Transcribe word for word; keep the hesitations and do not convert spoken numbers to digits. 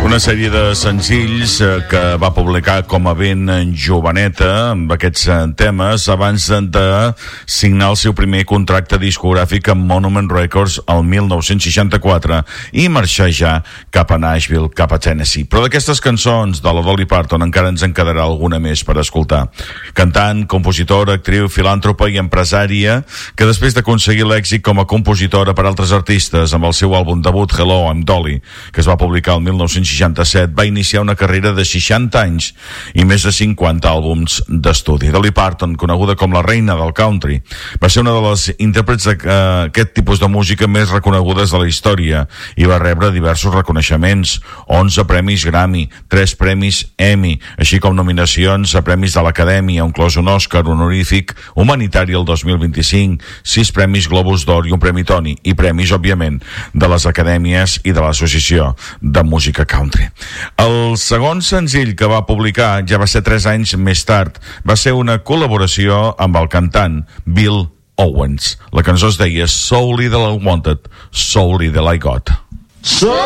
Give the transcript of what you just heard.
Una sèrie de senzills que va publicar com a ben joveneta amb aquests temes abans de signar el seu primer contracte discogràfic amb Monument Records el mil nou-cents seixanta-quatre i marxar ja cap a Nashville, cap a Tennessee. Però d'aquestes cançons de la Dolly Parton encara ens en quedarà alguna més per escoltar. Cantant, compositora, actriu, filàntropa i empresària que després d'aconseguir l'èxit com a compositora per altres artistes amb el seu àlbum debut Hello, I'm Dolly, que es va publicar el mil nou-cents seixanta-set, va iniciar una carrera de seixanta anys i més de cinquanta àlbums d'estudi. Dolly Parton, coneguda com la reina del country, va ser una de les intèrprets d'aquest tipus de música més reconegudes de la història i va rebre diversos reconeixements, onze premis Grammy, tres premis Emmy, així com nominacions a premis de l'Acadèmia, inclòs un Oscar honorífic humanitari el dos mil vint-i-cinc, sis premis Globus d'Or i un premi Tony, i premis, òbviament, de les acadèmies i de l'Associació de Música Country. El segon senzill que va publicar ja va ser tres anys més tard. Va ser una col·laboració amb el cantant Bill Owens. La cançó es deia So Little I Wanted, So Little I Got. So